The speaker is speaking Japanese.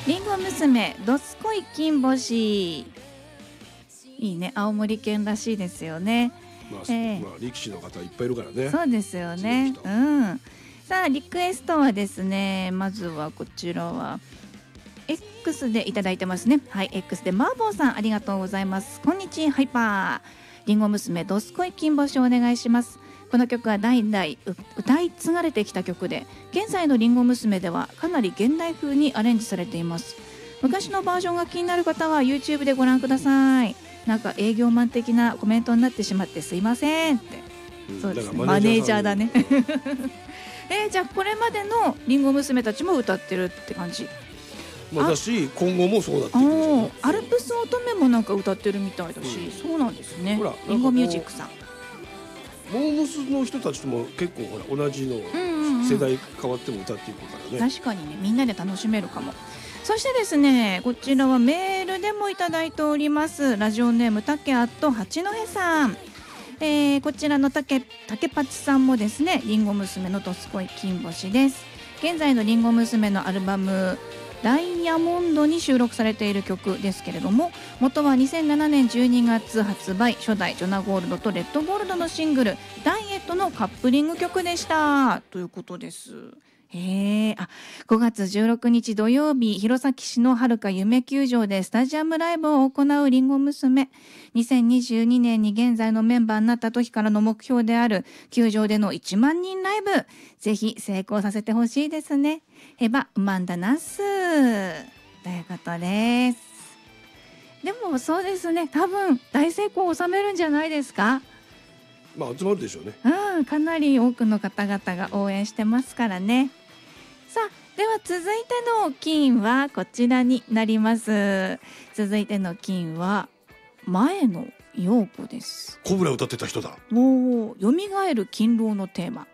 りんご娘どすこい金星。いいね、青森県らしいですよね。 まあ力士の方いっぱいいるからね。 そうですよね。さあリクエストはですね、まずはこちらは X でいただいてますね。はい、 X でマーボーさんありがとうございます。こんにちは、ハイパーりんご娘どすこい金星をお願いします。この曲は代々歌い継がれてきた曲で、現在のりんご娘ではかなり現代風にアレンジされています。昔のバージョンが気になる方は YouTube でご覧ください。なんか営業マン的なコメントになってしまってすいませんって。そうですね、マネージャーだね。じゃあこれまでのりんご娘たちも歌ってるって感じ。 私今後もそうだって言うんですよ。 アルプス乙女もなんか歌ってるみたいだし、そうなんですね。りんごミュージックさん、 モームスの人たちとも結構ほら同じの世代変わっても歌っていくからね。 確かにね、みんなで楽しめるかも。そしてですね、こちらはメールでもいただいております。ラジオネームたけあっと八戸さん、こちらのたけぱちさんもですね、りんご娘のどすこい金星です。現在のりんご娘のアルバムダイヤモンドに収録されている曲ですけれども、元は2007年12月発売、初代ジョナゴールドとレッドゴールドのシングルダイエットのカップリング曲でしたということです。5月16日土曜日、弘前市のはるか夢球場でスタジアムライブを行うりんご娘。2022年に現在のメンバーになった時からの目標である球場での1万人ライブ、ぜひ成功させてほしいですね。ヘバウマンダナスということです。でもそうですね、多分大成功を収めるんじゃないですか。 まあ集まるでしょうね。 かなり多くの方々が応援してますからね。さあ、では続いての金はこちらになります。続いての金は前野陽子です。 コブラ歌ってた人だ。 よみがえる勤労のテーマ。